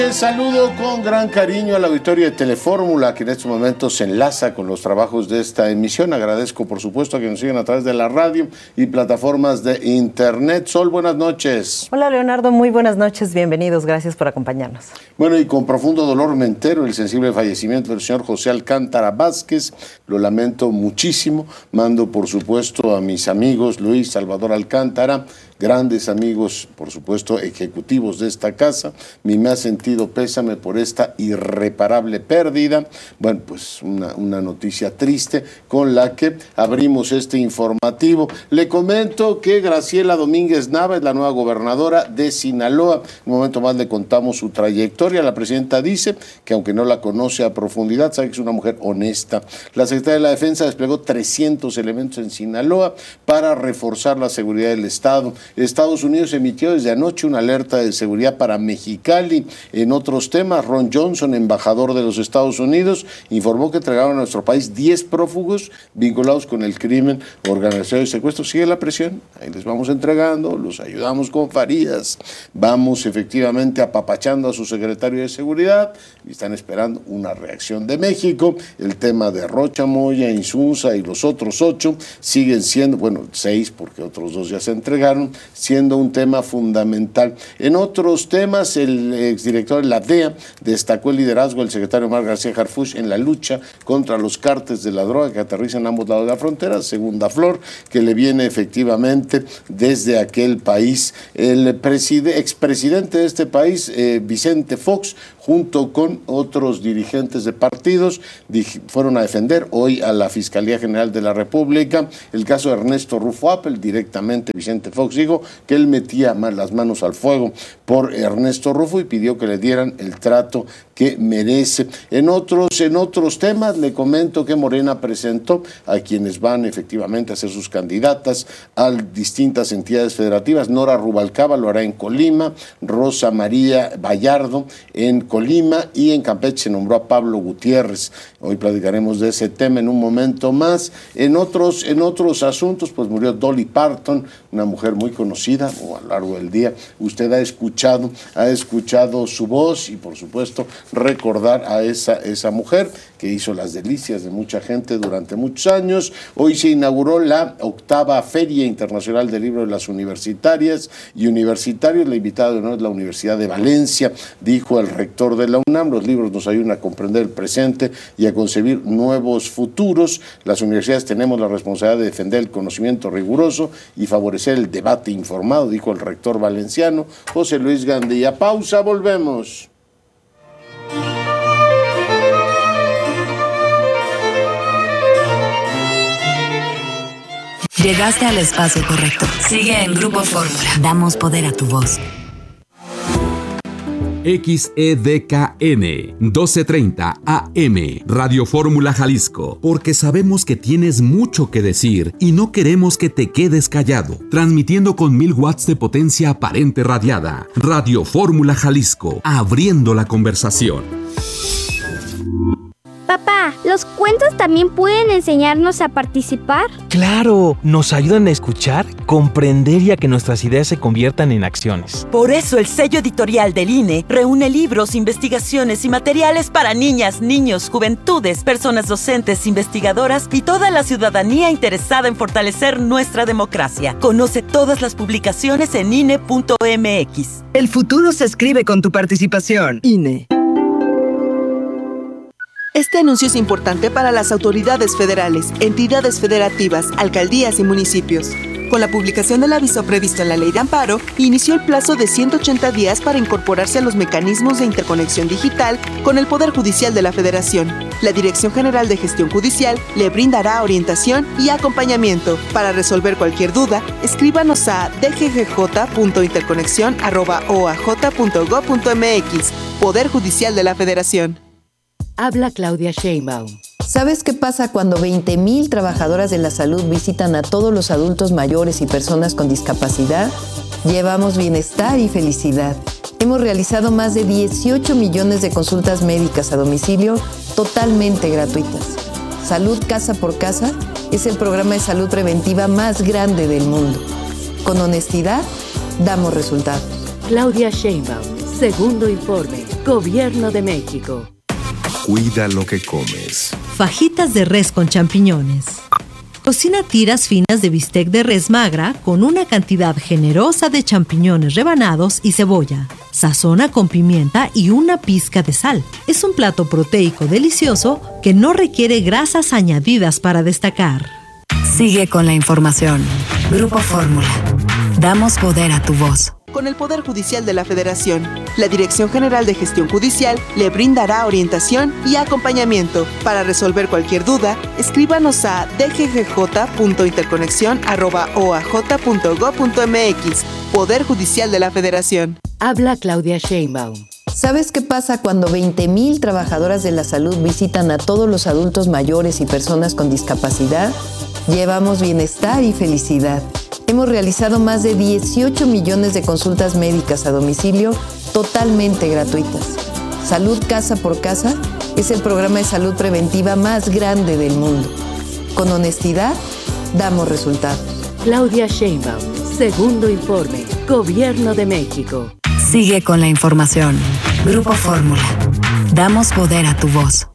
Saludo con gran cariño al auditorio de Telefórmula, que en estos momentos se enlaza con los trabajos de esta emisión. Agradezco, por supuesto, a que nos sigan a través de la radio y plataformas de internet. Sol, buenas noches. Hola, Leonardo, muy buenas noches, bienvenidos, gracias por acompañarnos. Bueno, y con profundo dolor me entero el sensible fallecimiento del señor José Alcántara Vázquez. Lo lamento muchísimo. Mando, por supuesto, a mis amigos Luis Salvador Alcántara, grandes amigos, por supuesto, ejecutivos de esta casa, mi más sentido pésame por esta irreparable pérdida. Bueno, pues una noticia triste con la que abrimos este informativo. Le comento que Graciela Domínguez Nava es la nueva gobernadora de Sinaloa. Un momento más le contamos su trayectoria. La presidenta dice que aunque no la conoce a profundidad, sabe que es una mujer honesta. La secretaria de la Defensa desplegó 300 elementos en Sinaloa para reforzar la seguridad del Estado. Estados Unidos emitió desde anoche una alerta de seguridad para Mexicali. En otros temas, Ron Johnson, embajador de los Estados Unidos, informó que entregaron a nuestro país 10 prófugos vinculados con el crimen organizado y secuestro. Sigue la presión, ahí les vamos entregando, los ayudamos con Farías, vamos efectivamente apapachando a su secretario de Seguridad y están esperando una reacción de México. El tema de Rocha Moya, Insunza y los otros 8 siguen siendo, bueno, 6 porque otros 2 ya se entregaron, siendo un tema fundamental. En otros temas, el exdirector de la DEA destacó el liderazgo del secretario Omar García Harfuch en la lucha contra los cárteles de la droga que aterrizan a ambos lados de la frontera. Segunda flor que le viene efectivamente desde aquel país. El expresidente de este país, Vicente Fox, junto con otros dirigentes de partidos, fueron a defender hoy a la Fiscalía General de la República el caso de Ernesto Rufo Apple. Directamente Vicente Fox dijo que él metía las manos al fuego por Ernesto Rufo y pidió que le dieran el trato que merece. En otros temas, le comento que Morena presentó a quienes van efectivamente a ser sus candidatas a distintas entidades federativas. Nora Rubalcaba lo hará en Colima, Rosa María Vallardo en Colima y en Campeche se nombró a Pablo Gutiérrez. Hoy platicaremos de ese tema en un momento más. En otros asuntos, pues murió Dolly Parton, una mujer muy conocida a lo largo del día. Usted ha escuchado su voz y por supuesto recordar a esa mujer que hizo las delicias de mucha gente durante muchos años. Hoy se inauguró la 8ª Feria Internacional del Libro de las Universitarias y Universitarios. La invitada de honor es la Universidad de Valencia, dijo el rector de la UNAM. Los libros nos ayudan a comprender el presente y a concebir nuevos futuros. Las universidades tenemos la responsabilidad de defender el conocimiento riguroso y favorecer el debate informado, dijo el rector valenciano José Luis Gandía. Pausa, volvemos. Llegaste al espacio correcto. Sigue en Grupo Fórmula. Damos poder a tu voz. XEDKN 1230 AM Radio Fórmula Jalisco, porque sabemos que tienes mucho que decir y no queremos que te quedes callado. Transmitiendo con 1000 watts de potencia aparente radiada. Radio Fórmula Jalisco, abriendo la conversación. Papá, ¿los cuentos también pueden enseñarnos a participar? ¡Claro! Nos ayudan a escuchar, comprender y a que nuestras ideas se conviertan en acciones. Por eso el sello editorial del INE reúne libros, investigaciones y materiales para niñas, niños, juventudes, personas docentes, investigadoras y toda la ciudadanía interesada en fortalecer nuestra democracia. Conoce todas las publicaciones en INE.mx. El futuro se escribe con tu participación. INE. Este anuncio es importante para las autoridades federales, entidades federativas, alcaldías y municipios. Con la publicación del aviso previsto en la Ley de Amparo, inició el plazo de 180 días para incorporarse a los mecanismos de interconexión digital con el Poder Judicial de la Federación. La Dirección General de Gestión Judicial le brindará orientación y acompañamiento. Para resolver cualquier duda, escríbanos a dggj.interconexión@oaj.gov.mx. Poder Judicial de la Federación. Habla Claudia Sheinbaum. ¿Sabes qué pasa cuando 20,000 trabajadoras de la salud visitan a todos los adultos mayores y personas con discapacidad? Llevamos bienestar y felicidad. Hemos realizado más de 18 millones de consultas médicas a domicilio totalmente gratuitas. Salud Casa por Casa es el programa de salud preventiva más grande del mundo. Con honestidad, damos resultados. Claudia Sheinbaum, segundo informe. Gobierno de México. Cuida lo que comes. Fajitas de res con champiñones. Cocina tiras finas de bistec de res magra con una cantidad generosa de champiñones rebanados y cebolla. Sazona con pimienta y una pizca de sal. Es un plato proteico delicioso que no requiere grasas añadidas para destacar. Sigue con la información. Grupo Fórmula. Damos poder a tu voz. Con el Poder Judicial de la Federación, la Dirección General de Gestión Judicial le brindará orientación y acompañamiento. Para resolver cualquier duda, escríbanos a dggj.interconexión@oaj.gov.mx. Poder Judicial de la Federación. Habla Claudia Sheinbaum. ¿Sabes qué pasa cuando 20,000 trabajadoras de la salud visitan a todos los adultos mayores y personas con discapacidad? Llevamos bienestar y felicidad. Hemos realizado más de 18 millones de consultas médicas a domicilio totalmente gratuitas. Salud Casa por Casa es el programa de salud preventiva más grande del mundo. Con honestidad, damos resultados. Claudia Sheinbaum, segundo informe, Gobierno de México. Sigue con la información. Grupo Fórmula. Damos poder a tu voz.